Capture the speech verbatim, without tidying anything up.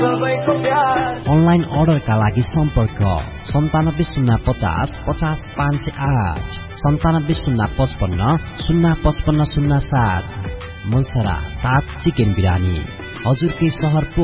Online अर्डरका लागि सम्पर्क सन्तानब्बे शून्य पचास पचास पाँच सय आठ सन्तानब्बे शून्य पचपन्न शून्य पचपन्न शून्य सात। मनसरा तात चिकन बिरानी हजुरकै सहर